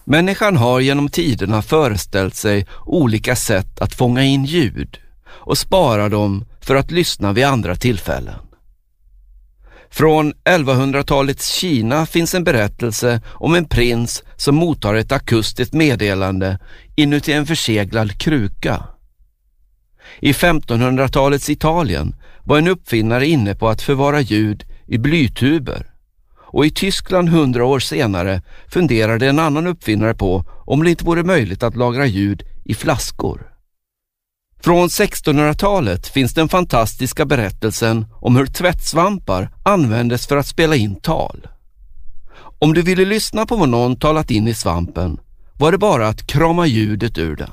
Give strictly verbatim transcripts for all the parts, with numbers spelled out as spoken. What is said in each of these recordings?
Människan har genom tiderna föreställt sig olika sätt att fånga in ljud och spara dem för att lyssna vid andra tillfällen. Från elvahundratalets Kina finns en berättelse om en prins som mottar ett akustiskt meddelande inuti en förseglad kruka. I femtonhundratalets Italien var en uppfinnare inne på att förvara ljud i blytuber. Och i Tyskland hundra år senare funderade en annan uppfinnare på om det inte vore möjligt att lagra ljud i flaskor. Från sextonhundratalet finns den fantastiska berättelsen om hur tvättsvampar användes för att spela in tal. Om du ville lyssna på vad någon talat in i svampen var det bara att krama ljudet ur den.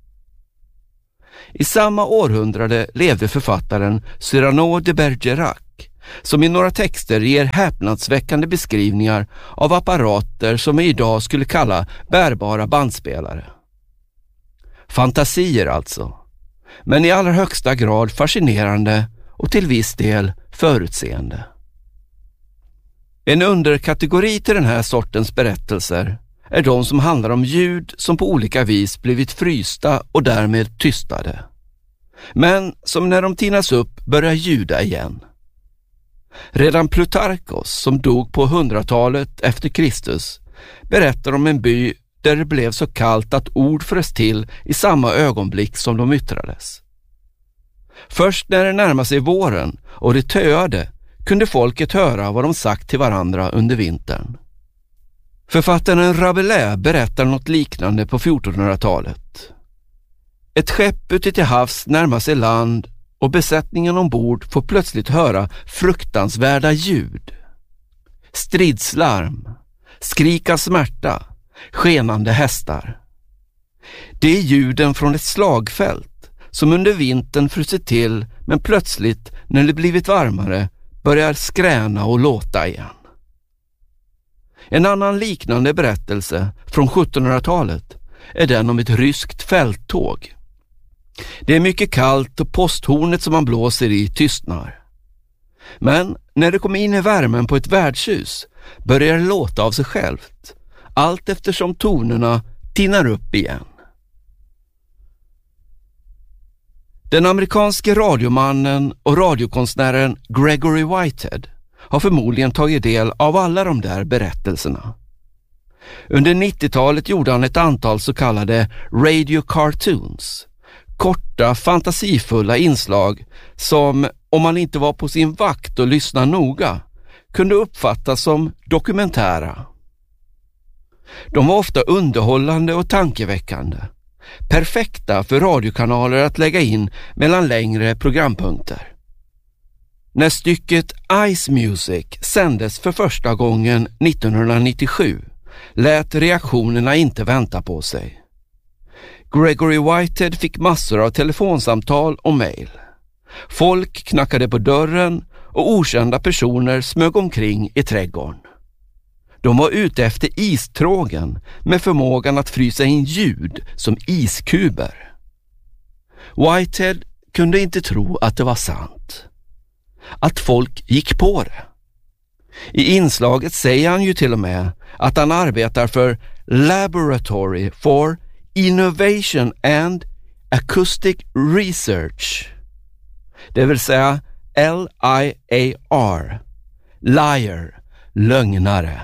I samma århundrade levde författaren Cyrano de Bergerac, som i några texter ger häpnadsväckande beskrivningar av apparater som vi idag skulle kalla bärbara bandspelare. Fantasier alltså, men i allra högsta grad fascinerande och till viss del förutseende. En underkategori till den här sortens berättelser är de som handlar om ljud som på olika vis blivit frysta och därmed tystade, men som när de tinas upp börjar ljuda igen. Redan Plutarkos, som dog på hundratalet efter Kristus, berättar om en by där det blev så kallt att ord frös till i samma ögonblick som de yttrades. Först när det närmade sig våren och det töade kunde folket höra vad de sagt till varandra under vintern. Författaren Rabelais berättar något liknande på fjortonhundratalet. Ett skepp ute till havs närmar sig land och besättningen ombord får plötsligt höra fruktansvärda ljud. Stridslarm, skrik av smärta, skenande hästar. Det är ljuden från ett slagfält som under vintern frusit till, men plötsligt när det blivit varmare börjar skräna och låta igen. En annan liknande berättelse från sjuttonhundratalet är den om ett ryskt fälttåg. Det är mycket kallt och posthornet som man blåser i tystnar. Men när det kommer in i värmen på ett värdshus börjar det låta av sig självt, allt eftersom tonerna tinnar upp igen. Den amerikanske radiomannen och radiokonstnären Gregory Whitehead har förmodligen tagit del av alla de där berättelserna. Under nittiotalet gjorde han ett antal så kallade radio cartoons, korta, fantasifulla inslag som, om man inte var på sin vakt och lyssnade noga, kunde uppfattas som dokumentära. De var ofta underhållande och tankeväckande, perfekta för radiokanaler att lägga in mellan längre programpunkter. När stycket Ice Music sändes för första gången nittonhundranittiosju lät reaktionerna inte vänta på sig. Gregory Whitehead fick massor av telefonsamtal och mejl. Folk knackade på dörren och okända personer smög omkring i trädgården. De var ute efter istrågen med förmågan att frysa in ljud som iskuber. Whitehead kunde inte tro att det var sant. Att folk gick på det. I inslaget säger han ju till och med att han arbetar för Laboratory for Innovation and Acoustic Research. Det vill säga L I A R. Liar, lögnare.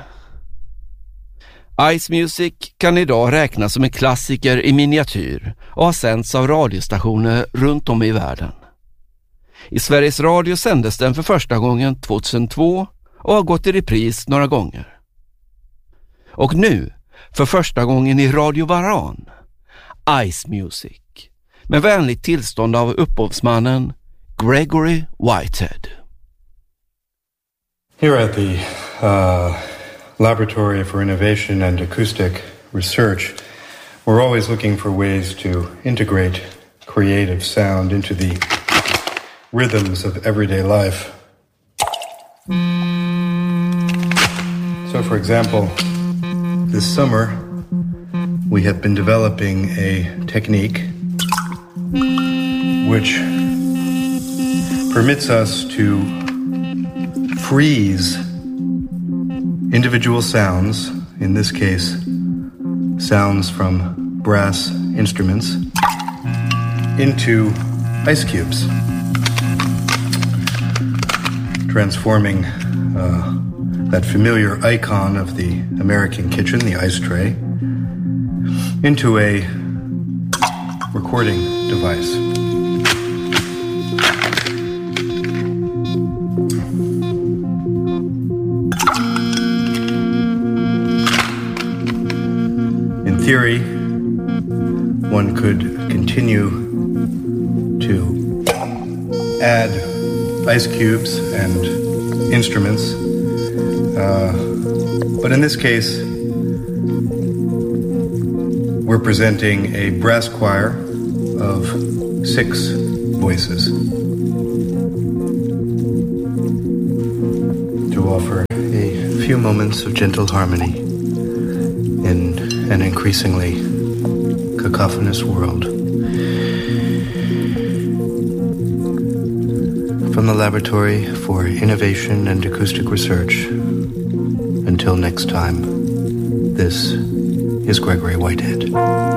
Ice Music kan idag räknas som en klassiker i miniatyr och har sänds av radiostationer runt om i världen. I Sveriges Radio sändes den för första gången tjugohundratvå och har gått i repris några gånger. Och nu, för första gången i Radio Varan, Ice Music, med vänligt tillstånd av upphovsmannen Gregory Whitehead. Here at the uh, Laboratory for Innovation and Acoustic Research, we're always looking for ways to integrate creative sound into the rhythms of everyday life. So, for example, this summer we have been developing a technique which permits us to freeze individual sounds, in this case sounds from brass instruments into ice cubes, transforming uh, that familiar icon of the American kitchen, the ice tray, into a recording device. In theory, one could continue to add ice cubes and instruments, uh, but in this case, we're presenting a brass choir of six voices to offer a few moments of gentle harmony in an increasingly cacophonous world. From the Laboratory for Innovation and Acoustic Research, until next time, this is Gregory Whitehead.